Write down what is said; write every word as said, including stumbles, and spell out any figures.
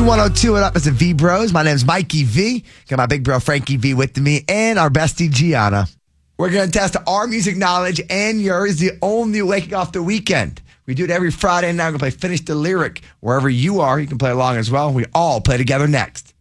one oh two. What up? It's the V Bros. My name's Mikey V. Got my big bro Frankie V with me and our bestie Gianna. We're going to test our music knowledge and yours the only waking off the weekend. We do it every Friday, and now we're going to play Finish the Lyric. Wherever you are, you can play along as well. We all play together next.